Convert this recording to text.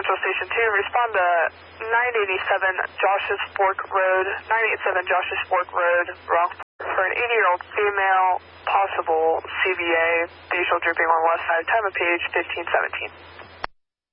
Central Station 2, respond to 987 Josh's Fork Road, 987 Josh's Fork Road, Rockport, for an 80-year-old female, possible CVA, facial dripping on left side, time of page 1517.